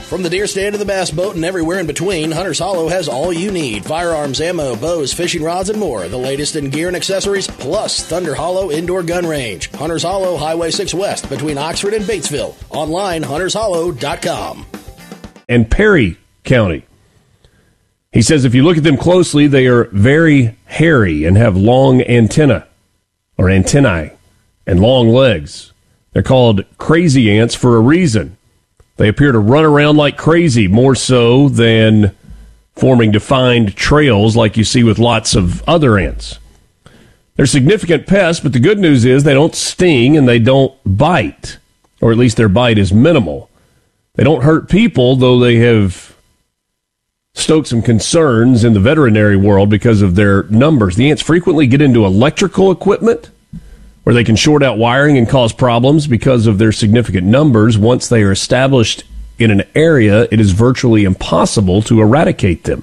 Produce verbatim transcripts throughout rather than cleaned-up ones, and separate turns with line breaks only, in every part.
From the deer stand to the bass boat and everywhere in between, Hunter's Hollow has all you need. Firearms, ammo, bows, fishing rods, and more. The latest in gear and accessories, plus Thunder Hollow Indoor Gun Range. Hunter's Hollow, Highway six West, between Oxford and Batesville. Online, hunters hollow dot com.
And Perry County. He says if you look at them closely, they are very hairy and have long antennae, or antennae, and long legs. They're called crazy ants for a reason. They appear to run around like crazy, more so than forming defined trails like you see with lots of other ants. They're significant pests, but the good news is they don't sting and they don't bite, or at least their bite is minimal. They don't hurt people, though they have stoked some concerns in the veterinary world because of their numbers. The ants frequently get into electrical equipment where they can short out wiring and cause problems because of their significant numbers. Once they are established in an area, it is virtually impossible to eradicate them.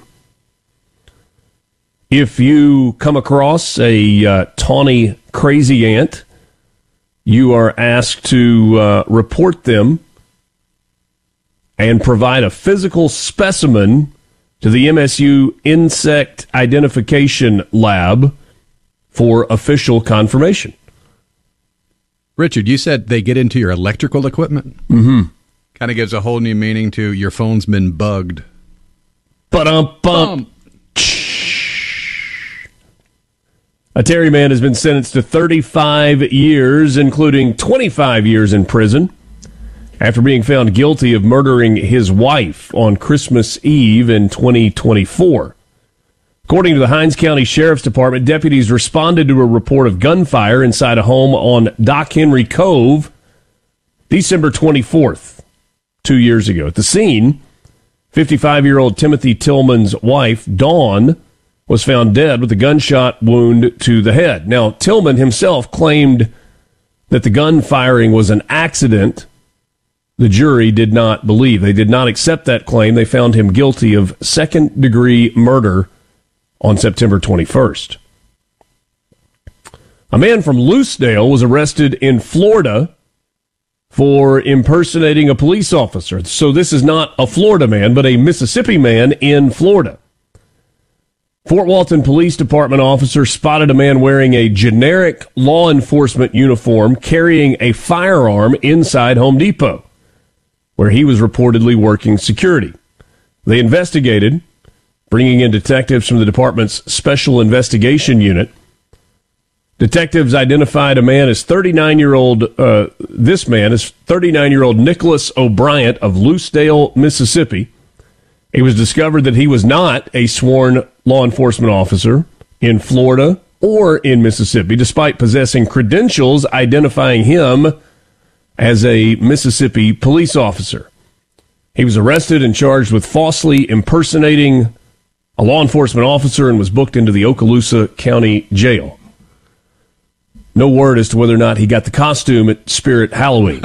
If you come across a uh, tawny crazy ant, you are asked to uh, report them and provide a physical specimen to the M S U Insect Identification Lab for official confirmation.
Richard, you said they get into your electrical equipment?
Mm-hmm.
Kind of gives a whole new meaning to your phone's been bugged.
Ba-dum-bum. A Terry man has been sentenced to thirty-five years, including twenty-five years in prison, after being found guilty of murdering his wife on Christmas Eve in twenty twenty-four. According to the Hinds County Sheriff's Department, deputies responded to a report of gunfire inside a home on Dock Henry Cove December twenty-fourth, two years ago. At the scene, fifty-five-year-old Timothy Tillman's wife, Dawn, was found dead with a gunshot wound to the head. Now, Tillman himself claimed that the gun firing was an accident. The jury did not believe. They did not accept that claim. They found him guilty of second-degree murder on September twenty-first. A man from Loosedale was arrested in Florida for impersonating a police officer. So this is not a Florida man, but a Mississippi man in Florida. Fort Walton Police Department officer spotted a man wearing a generic law enforcement uniform carrying a firearm inside Home Depot, where he was reportedly working security. They investigated, bringing in detectives from the department's Special Investigation Unit. Detectives identified a man as thirty-nine-year-old, uh, this man is thirty-nine-year-old Nicholas O'Brien of Loosedale, Mississippi. It was discovered that he was not a sworn law enforcement officer in Florida or in Mississippi, despite possessing credentials identifying him as a Mississippi police officer. He was arrested and charged with falsely impersonating a law enforcement officer and was booked into the Okaloosa County Jail. No word as to whether or not he got the costume at Spirit Halloween.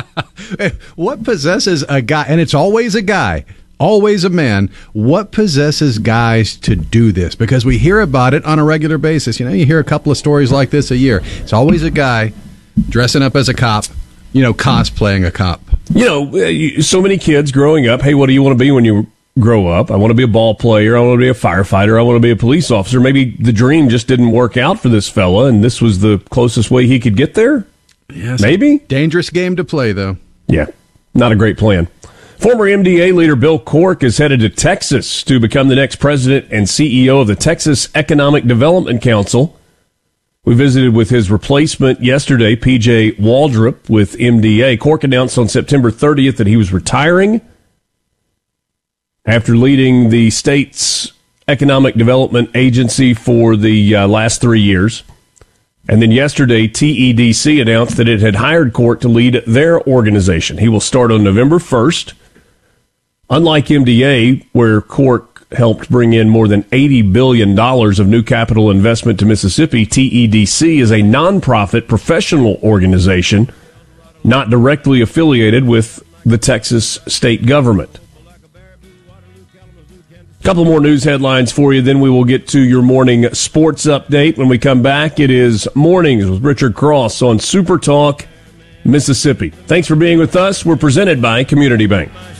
What possesses a guy, and it's always a guy, always a man, what possesses guys to do this? Because we hear about it on a regular basis. You know, you hear a couple of stories like this a year. It's always a guy dressing up as a cop, you know, cosplaying a cop.
You know, so many kids growing up, hey, what do you want to be when you grow up? I want to be a ball player. I want to be a firefighter. I want to be a police officer. Maybe the dream just didn't work out for this fella, and this was the closest way he could get there?
Yes.
Maybe?
Dangerous game to play, though.
Yeah, not a great plan. Former M D A leader Bill Cork is headed to Texas to become the next president and C E O of the Texas Economic Development Council. We visited with his replacement yesterday, P J Waldrop with M D A. Cork announced on September thirtieth that he was retiring after leading the state's economic development agency for the uh, last three years. And then yesterday, T E D C announced that it had hired Cork to lead their organization. He will start on November first. Unlike M D A, where Cork helped bring in more than eighty billion dollars of new capital investment to Mississippi, T E D C is a nonprofit professional organization not directly affiliated with the Texas state government. A couple more news headlines for you, then we will get to your morning sports update. When we come back, it is Mornings with Richard Cross on Super Talk Mississippi. Thanks for being with us. We're presented by Community Bank.